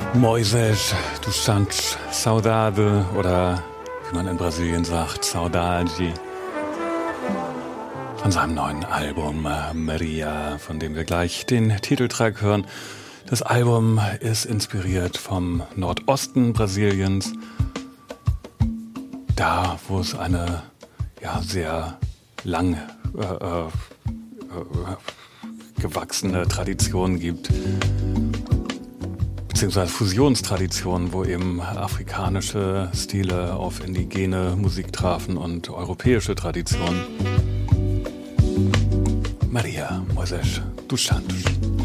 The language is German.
Moisés dos Santos, Saudade oder wie man in Brasilien sagt, Saudade. Von seinem neuen Album Maria, von dem wir gleich den Titeltrack hören. Das Album ist inspiriert vom Nordosten Brasiliens, da wo es eine sehr lang gewachsene Tradition gibt, beziehungsweise Fusionstradition, wo eben afrikanische Stile auf indigene Musik trafen und europäische Traditionen. Maria, Moisés dos Santos.